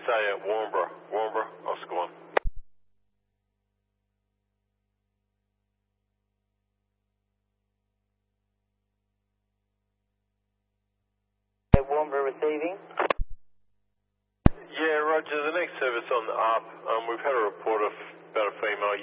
USA at Warnbro, Oscar 1. Warnbro receiving. Yeah, Roger, the next service on the up. We've had a report of about a female